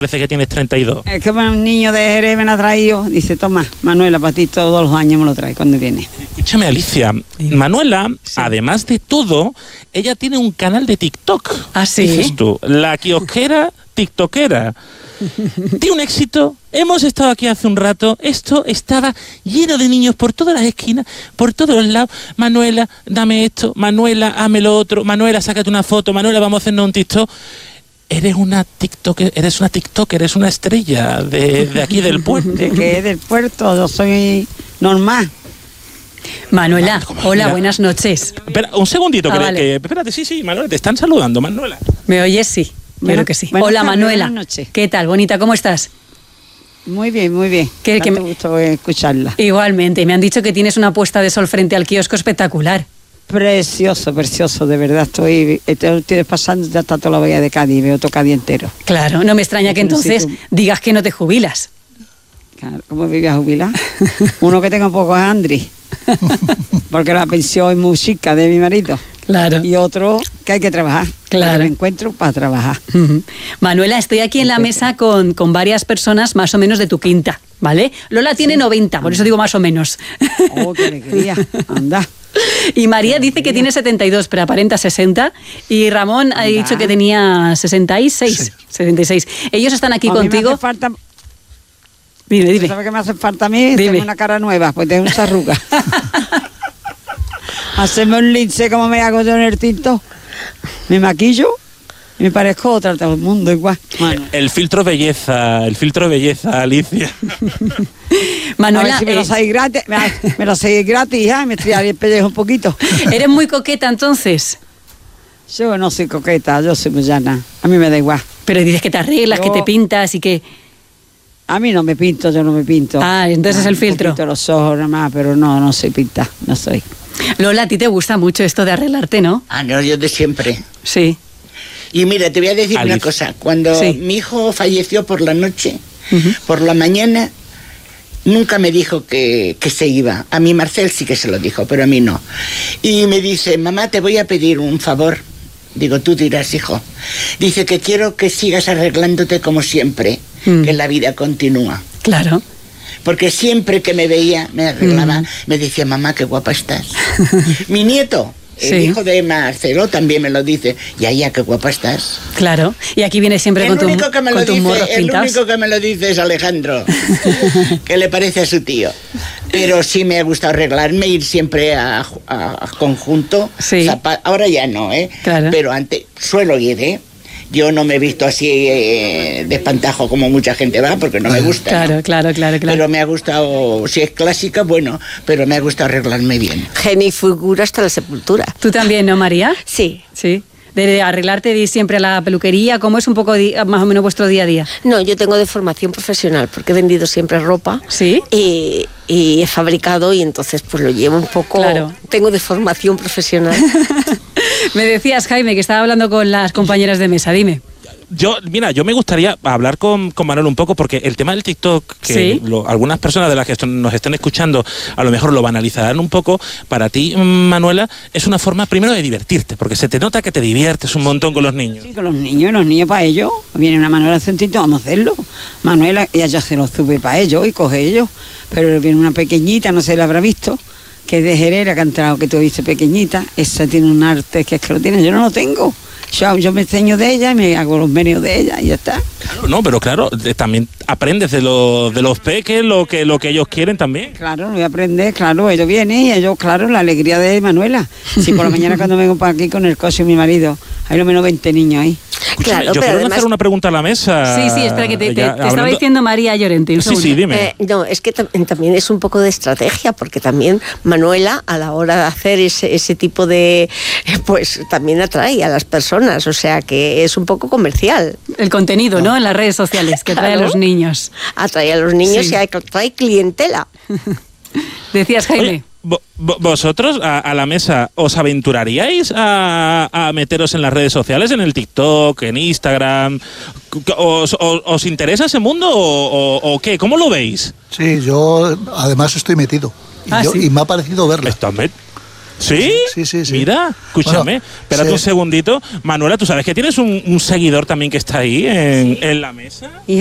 Parece que tienes 32. Es que un niño de Jerez me lo ha traído. Dice, toma, Manuela, para ti todos los años me lo trae cuando viene. Escúchame, Alicia. Manuela, además de todo, ella tiene un canal de TikTok. ¿Ah, sí? Dices tú, la kiosquera tiktokera. Tiene un éxito. Hemos estado aquí hace un rato. Esto estaba lleno de niños por todas las esquinas, por todos los lados. Manuela, dame esto. Manuela, hazme lo otro. Manuela, sácate una foto. Manuela, vamos a hacernos un TikTok. Eres una TikToker, eres una estrella de aquí del puerto. ¿De qué? Del puerto, yo soy normal. Manuela, hola, buenas noches. Espera, un segundito, vale. espérate, sí, Manuela, te están saludando, Manuela. ¿Me oyes? Sí, claro que sí. Hola, Manuela. Buenas noches. ¿Qué tal, bonita? ¿Cómo estás? Muy bien, muy bien. Que me gustó escucharla. Igualmente, me han dicho que tienes una puesta de sol frente al kiosco espectacular. Precioso, precioso, de verdad. Estoy pasando ya hasta toda la bahía de Cádiz, veo todo Cádiz entero. Claro, no me extraña que entonces digas que no te jubilas. Claro, ¿cómo me voy a jubilar? Uno que tengo poco es Andri, porque la pensión es muy chica de mi marido. Claro. Y otro que hay que trabajar. Claro. Me encuentro para trabajar. Manuela, estoy aquí en la mesa con varias personas más o menos de tu quinta, ¿vale? Lola tiene 90, por eso digo más o menos. Oh, qué alegría. Anda. Y María dice que tiene 72, pero aparenta 60. Y Ramón ha dicho que tenía 66. Sí. 66. Ellos están aquí contigo. Me hace falta... Dime. ¿Sabes qué me hace falta a mí? Dime. Tengo una cara nueva, pues tengo mucha arruga. Hacerme un lince como me hago yo en el tinto. Me maquillo y me parezco otra, todo el mundo igual. Bueno. El filtro belleza, Alicia. Manuela, a ver si me lo hacéis gratis, me lo hacéis gratis, ya, me estriaré el pellejo un poquito. ¿Eres muy coqueta entonces? Yo no soy coqueta, yo soy muy llana. A mí me da igual. Pero dices que te arreglas, que te pintas y que... A mí no me pinto, yo no me pinto. Ah, entonces es el filtro. Me pinto los ojos nada más, pero no soy pinta, no soy. Lola, a ti te gusta mucho esto de arreglarte, ¿no? Ah, no, yo de siempre. Sí. Y mira, te voy a decir una cosa. Cuando mi hijo falleció por la noche, por la mañana, nunca me dijo que se iba. A mí Marcel sí que se lo dijo, pero a mí no. Y me dice, mamá, te voy a pedir un favor. Digo, tú dirás, hijo. Dice que quiero que sigas arreglándote como siempre, que la vida continúa. Claro. Porque siempre que me veía, me arreglaba, me decía, mamá, qué guapa estás. Mi nieto, el hijo de Marcelo, también me lo dice, ya, qué guapa estás. Claro, y aquí viene siempre con tus morros pintados. El único que me lo dice es Alejandro, que le parece a su tío. Pero sí me ha gustado arreglarme, ir siempre a conjunto. Sí. Ahora ya no, Claro. Pero antes suelo ir, Yo no me he visto así de espantajo como mucha gente va, porque no me gusta. Claro, ¿no? Claro. Pero me ha gustado, si es clásica, bueno, pero me ha gustado arreglarme bien. Genifigura hasta la sepultura. ¿Tú también, no, María? Sí. Sí. De arreglarte de ir siempre a la peluquería, ¿cómo es un poco más o menos vuestro día a día? No, yo tengo de formación profesional, porque he vendido siempre ropa. ¿Sí? Y he fabricado y entonces pues lo llevo un poco... Claro. Tengo de formación profesional. Me decías, Jaime, que estaba hablando con las compañeras de mesa, dime. Yo me gustaría hablar con Manuel un poco, porque el tema del TikTok, que algunas personas de las que nos estén escuchando a lo mejor lo banalizarán un poco. Para ti, Manuela, es una forma primero de divertirte, porque se te nota que te diviertes un montón con los niños. Sí, con los niños para ellos. Viene una Manuela Centito, vamos a hacerlo. Manuela, ella se lo sube para ellos y coge ellos. Pero viene una pequeñita, no sé, la habrá visto, que es de Jerez, que ha entrado, que tú viste pequeñita. Esa tiene un arte que es que lo tiene, yo no lo tengo. Yo me enseño de ella y me hago los medios de ella y ya está. Claro, no, pero claro, también aprendes de los peques lo que ellos quieren también. Claro, lo voy a aprender, claro, ellos vienen y ellos, claro, la alegría de Manuela. Si por la mañana cuando vengo para aquí con el coche y mi marido, hay lo menos 20 niños ahí. Escúchame, claro, yo quiero lanzar una pregunta a la mesa. Sí, espera, que te estaba diciendo María Llorente. Sí, dime. No, es que también es un poco de estrategia, porque también Manuela, a la hora de hacer ese tipo de... pues también atrae a las personas, o sea que es un poco comercial. El contenido, ¿no? En las redes sociales, que atrae a los niños. Atrae a los niños y atrae clientela. Decías, Jaime. Oye, ¿vosotros a la mesa os aventuraríais a meteros en las redes sociales, en el TikTok, en Instagram? ¿Os interesa ese mundo o qué? ¿Cómo lo veis? Sí, yo además estoy metido y me ha parecido verla. ¿Sí? Sí. Mira, escúchame, Bueno, espérate un segundito. Manuela, ¿tú sabes que tienes un seguidor también que está ahí en la mesa?